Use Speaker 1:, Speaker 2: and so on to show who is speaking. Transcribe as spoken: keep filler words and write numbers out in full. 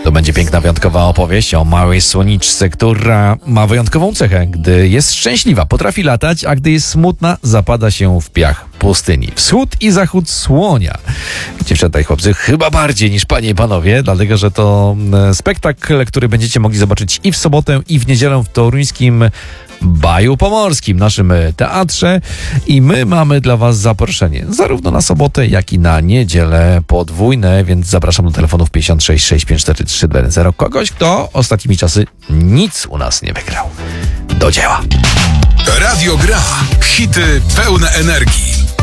Speaker 1: To będzie piękna, wyjątkowa opowieść o małej słoniczce, która ma wyjątkową cechę. Gdy jest szczęśliwa, potrafi latać, a gdy jest smutna, zapada się w piach pustyni. Wschód i zachód słonia. Dziewczęta i chłopcy chyba bardziej niż panie i panowie, dlatego że to spektakl, który będziecie mogli zobaczyć i w sobotę, i w niedzielę w toruńskim Baju Pomorskim, naszym teatrze, i my mamy dla was zaproszenie zarówno na sobotę, jak i na niedzielę podwójne, więc zapraszam do telefonów pięćdziesiąt sześć sześć pięć cztery trzy dwa zero. Kogoś, kto ostatnimi czasy nic u nas nie wygrał. Do dzieła.
Speaker 2: Radio Gra. Hity pełne energii.